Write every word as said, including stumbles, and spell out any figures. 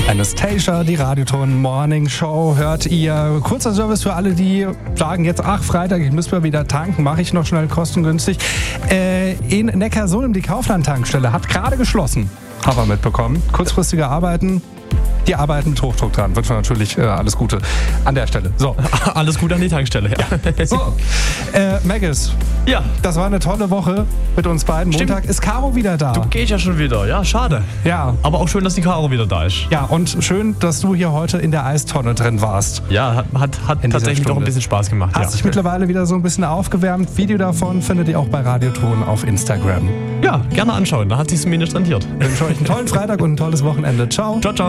Anastasia, die Radioton Morning Show hört ihr. Kurzer Service für alle, die sagen jetzt, ach Freitag, ich muss mal wieder tanken, mache ich noch schnell kostengünstig. Äh, in Neckarsulm, die Kaufland-Tankstelle, hat gerade geschlossen. Haben wir mitbekommen. Kurzfristige Arbeiten. Die arbeiten mit Hochdruck dran. Wünschen wir natürlich äh, alles Gute an der Stelle. So. Alles Gute an die Tankstelle, ja. So, äh, Maggis. Ja. Das war eine tolle Woche mit uns beiden. Stimmt. Montag ist Caro wieder da. Du gehst ja schon wieder, ja, schade. Ja. Aber auch schön, dass die Caro wieder da ist. Ja, und schön, dass du hier heute in der Eistonne drin warst. Ja, hat, hat, hat tatsächlich doch ein bisschen Spaß gemacht. Hast ja. dich mittlerweile wieder so ein bisschen aufgewärmt. Video davon findet ihr auch bei Radioton auf Instagram. Ja, gerne anschauen, da hat sich zumindest rentiert. Ich wünsche euch einen tollen Freitag und ein tolles Wochenende. Ciao. Ciao, ciao.